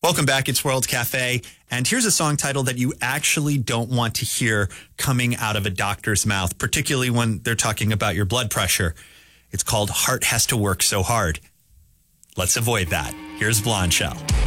Welcome back. It's World Cafe. And here's a song title that you actually don't want to hear coming out of a doctor's mouth, particularly when they're talking about your blood pressure. It's called Heart Has to Work So Hard. Let's avoid that. Here's Blonde Shell.